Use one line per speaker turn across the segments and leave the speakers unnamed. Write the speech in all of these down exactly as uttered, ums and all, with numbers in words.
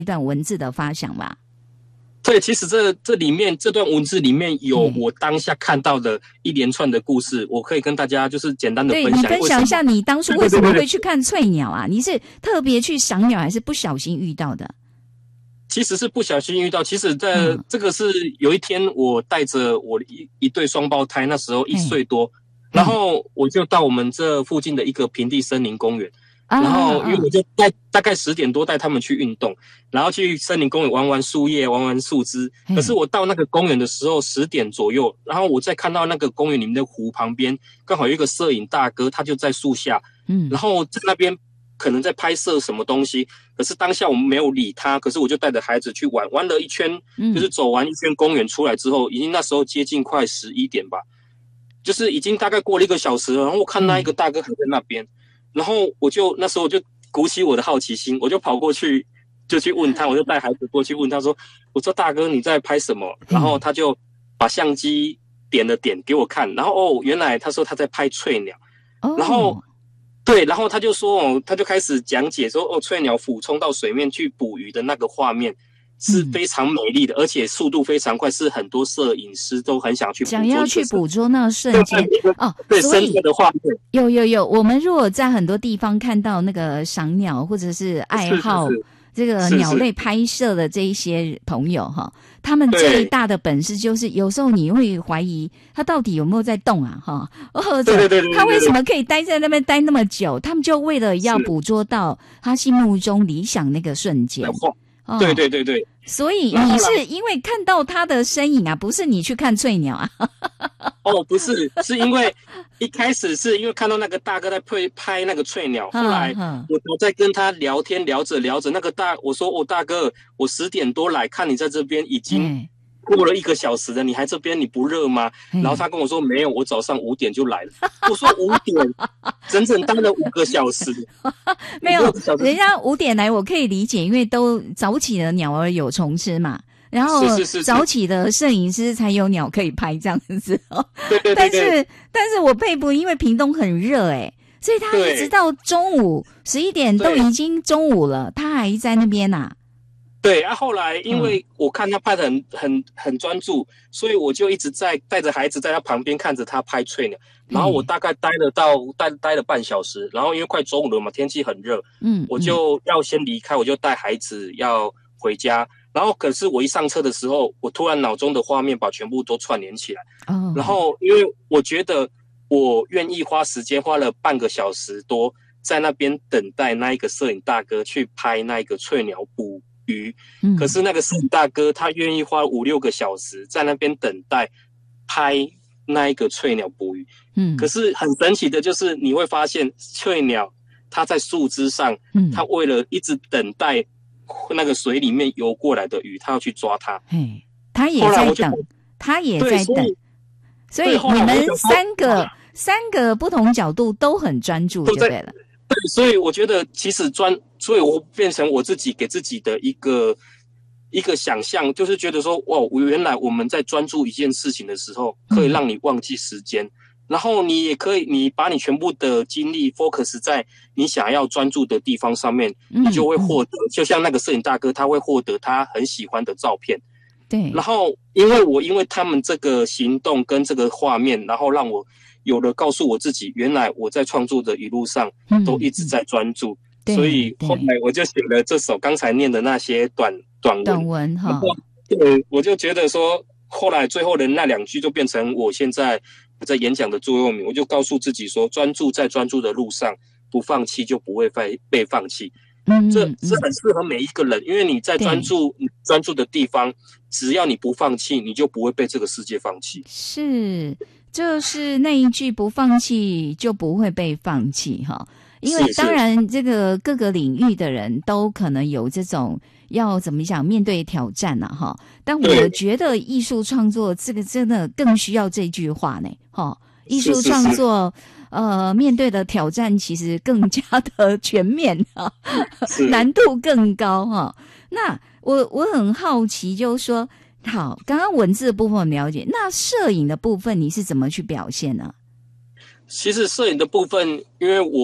一段文字的发想吧。
对，其实这这里面这段文字里面有我当下看到的一连串的故事，我可以跟大家就是简单的分享。
对，你分享一下你当初为什么会去看翠鸟啊？你是特别去赏鸟，还是不小心遇到的？
其实是不小心遇到，其实在、嗯、这个是有一天我带着我一一对双胞胎，那时候一岁多，然后我就到我们这附近的一个平地森林公园。然后，因为我就带大概十点多带他们去运动，然后去森林公园玩玩树叶，玩玩树枝。可是我到那个公园的时候，十点左右，然后我再看到那个公园里面的湖旁边，刚好有一个摄影大哥，他就在树下，嗯，然后在那边可能在拍摄什么东西。可是当下我们没有理他，可是我就带着孩子去玩，玩了一圈，就是走完一圈公园出来之后，已经那时候接近快十一点吧，就是已经大概过了一个小时了。然后我看那一个大哥还在那边。然后我就那时候我就鼓起我的好奇心，我就跑过去就去问他，我就带孩子过去问他说：“我说大哥你在拍什么？”然后他就把相机点了点给我看，然后哦原来他说他在拍翠鸟，哦、然后对，然后他就说哦他就开始讲解说哦翠鸟俯冲到水面去捕鱼的那个画面。是非常美丽的，而且速度非常快，是很多摄影师都很想去捕捉，
想要去捕捉那个瞬间哦。
对，深刻的画面。
有有有，我们如果在很多地方看到那个赏鸟或者是爱好这个鸟类拍摄的这一些朋友哈，他们最大的本事就是有时候你会怀疑他到底有没有在动啊哈，或者他为什么可以待在那边待那么久？他们就为了要捕捉到他心目中理想那个瞬间。
哦、对对对对，
所以你是因为看到他的身影啊，不是你去看翠鸟啊？
哦，不是，是因为一开始是因为看到那个大哥在拍拍那个翠鸟，后来我我在跟他聊天，聊着聊着，那个大我说哦大哥，我十点多来看你在这边已经过了一个小时了，你还这边你不热吗？然后他跟我说没有，我早上五点就来了。我说五点，整整待了五个小时。
没有，人家五点来我可以理解，因为都早起的鸟儿有虫吃嘛，然后早起的摄影师才有鸟可以拍这样子。
对对对对。
但是但是我佩服，因为屏东很热诶、欸，所以他一直到中午十一点都已经中午了，他还在那边啊。
对啊，后来因为我看他拍得很很很专注，所以我就一直在带着孩子在他旁边看着他拍翠鸟。然后我大概待了到待待了半小时，然后因为快中午了嘛，天气很热，嗯，我就要先离开，我就带孩子要回家。然后可是我一上车的时候，我突然脑中的画面把全部都串联起来。哦，然后因为我觉得我愿意花时间，花了半个小时多在那边等待那一个摄影大哥去拍那一个翠鸟捕鱼，嗯，可是那个摄影大哥他愿意花五六个小时在那边等待拍那一个翠鸟捕鱼，嗯，可是很神奇的就是你会发现翠鸟它在树枝上，嗯，它为了一直等待那个水里面游过来的鱼，它要去抓它，
嘿，它也在等，它也在等，所以你们三个三个不同角度都很专注就对了。
对，所以我觉得其实专，所以我变成我自己给自己的一个一个想象，就是觉得说，哇，原来我们在专注一件事情的时候，可以让你忘记时间，嗯，然后你也可以，你把你全部的精力 focus 在你想要专注的地方上面，嗯，你就会获得，就像那个摄影大哥，他会获得他很喜欢的照片。
对，
然后因为我因为他们这个行动跟这个画面，然后让我有了告诉我自己，原来我在创作的一路上都一直在专注，嗯，所以后来我就写了这首刚才念的那些短短文。
短文哈，
对，我就觉得说，后来最后的那两句就变成我现在在演讲的座右铭，我就告诉自己说，专注在专注的路上，不放弃就不会被被放弃。嗯，这这很适合每一个人，因为你在专注你专注的地方，只要你不放弃，你就不会被这个世界放弃。
是，就是那一句不放弃就不会被放弃哈。因为当然这个各个领域的人都可能有这种要怎么讲面对挑战啊哈，但我觉得艺术创作这个真的更需要这句话呢哈。艺术创作是是是呃面对的挑战其实更加的全面啊，难度更高哈。那我我很好奇，就是说，好，刚刚文字的部分我了解，那摄影的部分你是怎么去表现呢？
其实摄影的部分，因为我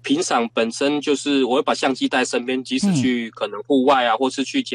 平常本身就是我会把相机带身边，即使去可能户外啊，或是去